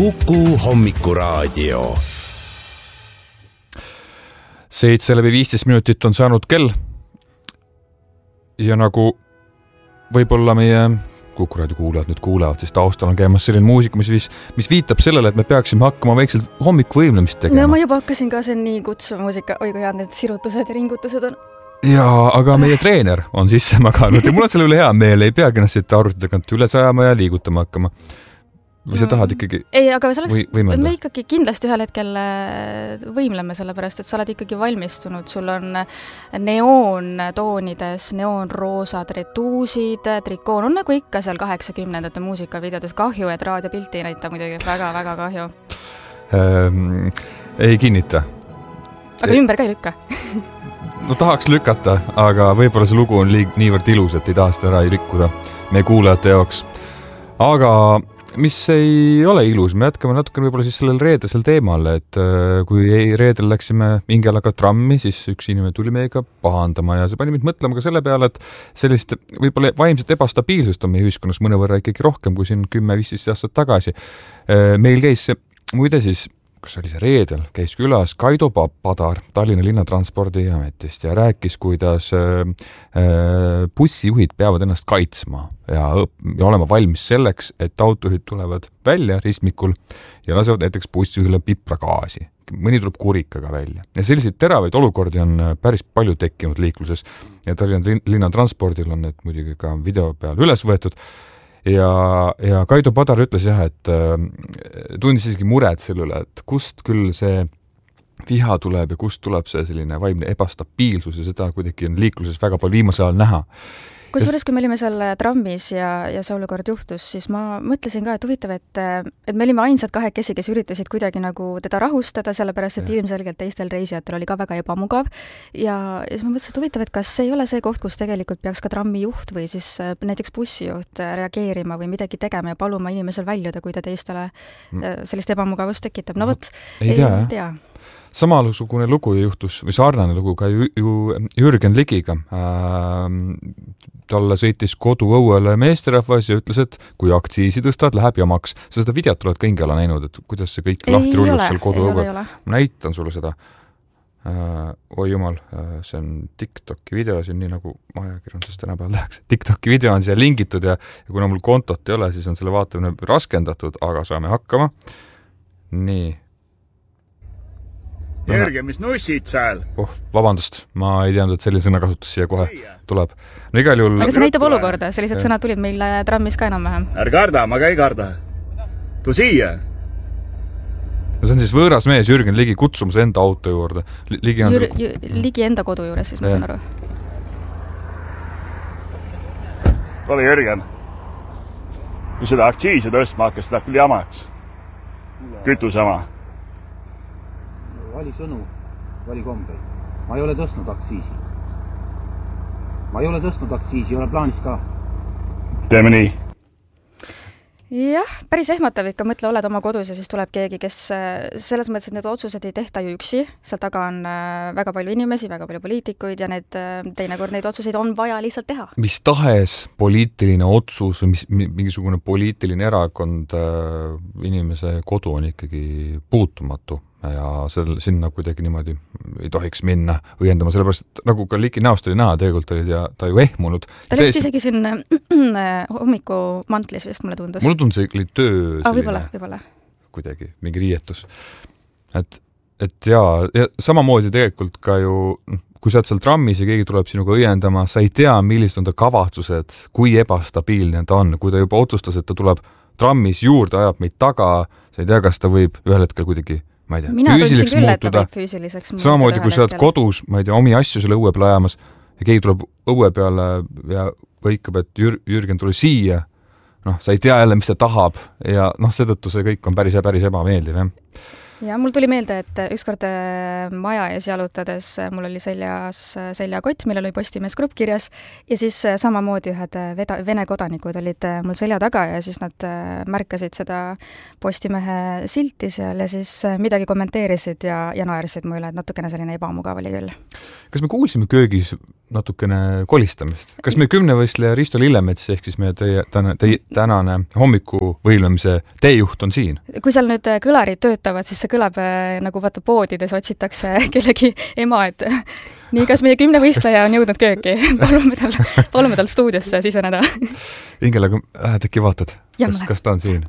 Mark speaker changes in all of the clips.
Speaker 1: Kuku hommikuraadio.
Speaker 2: 7:15 on saanud kell ja nagu võib-olla meie Kuku raadio kuulajad nüüd kuulevad, siis taustal on käimas selline muusika, mis viitab sellele, et me peaksime hakkama väikselt hommikuvõimlemist tegema.
Speaker 3: No ma juba hakkasin ka see nii kutsuv muusika, oi kui head need sirutused ja ringutused on.
Speaker 2: Jaa, aga meie treener on sisse maganud ja mul on selle üle hea meel, ei peagi ennast siit arvuti tagant üle sajama ja liigutama hakkama. Või sa tahad ikkagi
Speaker 3: ei, aga
Speaker 2: võimelda?
Speaker 3: Me ikkagi kindlasti ühel hetkel võimleme, sellepärast, et sa oled ikkagi valmistunud. Sul on neoontoonides, neoonroosad retuusid, trikoon on nagu ikka seal 80-ndate muusikavideodes. Kahju, et raadiopilti ei näita muidugi. Väga kahju.
Speaker 2: Ei kinnita.
Speaker 3: Aga ümber ka ei lükka.
Speaker 2: No tahaks lükata, aga võib-olla see lugu on niivõrd ilus, et ei taha seda ära ei rikkuda meie kuulajate jaoks. Aga mis ei ole ilus, me jätkame natuke võib-olla siis sellel reedesel teemal, et kui reedel läksime Ingelaga trammi, siis üks inimene tuli meiega pahandama ja see pani mind mõtlema ka selle peale, et sellist võib-olla vaimset ebastabiilsust on meie ühiskonnas mõnevõrra ikkagi rohkem kui siin 10-15 aastat tagasi. Meil käis muide siis, kus oli see reedel, käis külas Kaido Padar Tallinna linnatranspordiametist ja rääkis, kuidas bussijuhid peavad ennast kaitsma ja olema valmis selleks, et autojuhid tulevad välja ristmikul ja lasevad näiteks bussijuhile pipragaasi. Mõni tuleb kurikaga välja. Ja selliseid teravaid olukordi on päris palju tekkinud liikluses ja Tallinna linnatranspordil on need muidugi ka video peal üles võetud. Ja Kaido Padar ütles jah, et tundis isegi mured selle üle, et kust küll see viha tuleb ja kust tuleb see selline vaimne ebastabiilsus ja seda kuidagi on liikluses väga palju viimasel ajal näha.
Speaker 3: Kusjuures, kui me olime seal trammis ja see olukord juhtus, siis ma mõtlesin ka, et huvitav, et me olime ainsad kahekesi, kes üritasid kuidagi nagu teda rahustada, sellepärast, et ilmselgelt teistel reisijatel oli ka väga ebamugav. Ja siis ma mõtlesin, et huvitav, et kas ei ole see koht, kus tegelikult peaks ka trammijuht või siis näiteks bussijuht reageerima või midagi tegema ja paluma inimesel väljuda, kui ta teistele sellist ebamugavust tekitab. No vot, ei tea.
Speaker 2: Samasugune lugu juhtus, või sarnane lugu ka Jürgen Ligiga. Talle sõitis koduõuele meesterahvas ja ütles, et kui aktsiisi tõstad, läheb jamaks. Sa seda videot oled ka Ingela näinud, et kuidas see kõik lahti rullus seal koduõuel. Ma näitan sulle seda. Oi jumal, see on TikToki video, see on nii nagu ajakirjandusest tänapäeval läheks. TikToki video on siia lingitud ja kuna mul kontot ei ole, siis on selle vaatamine raskendatud, aga saame hakkama. Nii.
Speaker 4: Jürgen, mis nussid seal?
Speaker 2: Vabandust, ma ei teadnud, et selline sõnakasutus siia kohe tuleb. No igal juhul...
Speaker 3: Aga see näitab olukorda, sellised sõnad tulid meil trammis ka enam-vähem.
Speaker 4: Ära karda, ma ka ei karda. Tu siia.
Speaker 2: See on siis võõras mees Jürgen Ligi kutsumus enda auto juurde.
Speaker 3: Ligi enda kodu juures, siis ma saan aru.
Speaker 4: Tule Jürgen. Kui seda aktsiisi tõstma hakkas, läheb küll jamaks. Kütusama.
Speaker 5: Vali sõnu, vali kombeid. Ma ei ole tõstnud aktsiisi. Ma ei ole tõstnud aktsiisi, ei ole plaanis ka.
Speaker 4: Teeme nii.
Speaker 3: Jah, päris ehmatav ikka, mõtle, oled oma kodus ja siis tuleb keegi, kes selles mõttes, et need otsused ei tehta ju üksi. Seal taga on väga palju inimesi, väga palju poliitikuid ja teinekord neid otsuseid on vaja lihtsalt teha. Mis
Speaker 2: tahes poliitiline otsus või mingisugune poliitiline erakond inimese kodu on ikkagi puutumatu. Ja sinna kuidagi niimoodi ei tohiks minna õiendama, sellepärast, et nagu ka Liki näost oli näha, tegelikult oli ta ju ehmunud.
Speaker 3: Ta oli isegi siin hommiku mantlis vist, mulle tundus.
Speaker 2: Mulle tundus, et oli töö
Speaker 3: võib-olla.
Speaker 2: Kuidagi, mingi riietus. Et ja samamoodi tegelikult ka ju, kui sa oled seal trammis ja keegi tuleb sinuga õiendama, sa ei tea, millised on ta kavatsused, kui ebastabiilne ta on. Kui ta juba otsustas, et ta tuleb trammis juurde, ajab meid taga, sa ei tea, kas ta võib ühel hetkel kuidagi
Speaker 3: mina tundsin küll, et ta võib füüsiliseks muutuda.
Speaker 2: Samamoodi, kui sa oled kodus, ma ei tea, omi asju selle õue peale ajamas ja keegi tuleb õue peale ja võikab, et Jürgen tuli siia, sa ei tea jälle, mis ta tahab ja seetõttu see kõik on päris ebameeldiv.
Speaker 3: Ja mul tuli meelde, et ükskord maja ees jalutades mul oli seljakott, millel oli Postimees Grupp kirjas ja siis samamoodi ühed Vene kodanikud olid mul selja taga ja siis nad märkasid seda Postimehe silti seal ja siis midagi kommenteerisid ja naersid mu üle, et natukene selline ebamugav oli küll.
Speaker 2: Kas me kuulsime köögis natukene kolistamist. Kas meie 10-võistleja Risto Lillemets ehk siis meie tänane hommiku võimlemise teejuht on siin?
Speaker 3: Kui seal nüüd kõlarid töötavad, siis see kõlab nagu vaata poodides otsitakse kellegi ema, et nii, kas meie 10-võistleja on jõudnud kööki? Palume tal stuudiosse siseneda.
Speaker 2: Ingela, lähed äkki vaatad, kas ta on siin?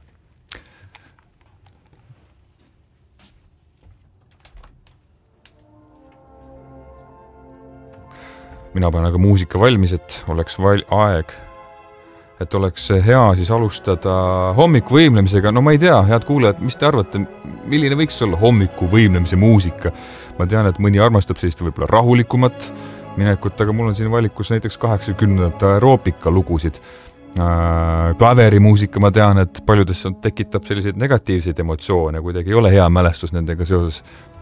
Speaker 2: Mina panen aga muusika valmis, et oleks aeg, et oleks hea siis alustada hommiku võimlemisega. No ma ei tea, head kuulajad, mis te arvate, milline võiks olla hommiku võimlemise muusika? Ma tean, et mõni armastab sellist võib-olla rahulikumat minekut, aga mul on siin valikus näiteks 80-ndate aeroopika lugusid. Klaverimuusika ma tean, et paljudes tekitab selliseid negatiivseid emotsioone, kuidagi ei ole hea mälestus nendega seoses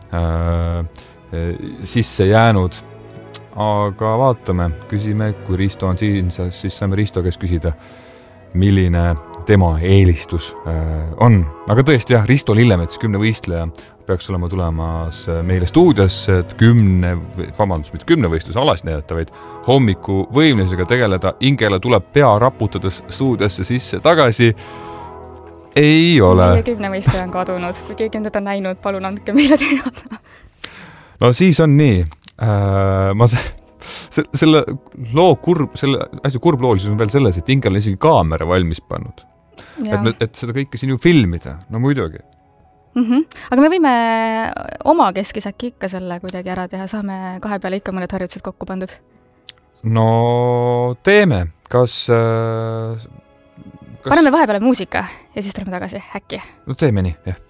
Speaker 2: sisse jäänud. Aga vaatame, küsime, kui Risto on siin, siis saame Risto käes küsida, milline tema eelistus on. Aga tõesti jah, Risto Lillemets, 10-võistleja, peaks olema tulemas meile stuudiosse, et 10-võistluse alas näidata, vaid hommiku võimlemisega tegeleda. Ingela tuleb pea raputades stuudiosse sisse tagasi. Ei ole.
Speaker 3: Meie 10-võistleja on kadunud. Kui keegi on teda näinud, palun andke meile teada.
Speaker 2: No siis on nii. Selle asja kurbloolisus on veel selles, et Ingel on isegi kaamera valmis pannud. Et seda kõike siin ju filmida. No muidugi.
Speaker 3: Aga me võime oma keskis äkki ikka selle kuidagi ära teha. Saame 2 peale ikka mõned harjutused kokku pandud.
Speaker 2: No teeme. Kas
Speaker 3: paneme vahepeale muusika ja siis tuleme tagasi äkki.
Speaker 2: No teeme nii, jah.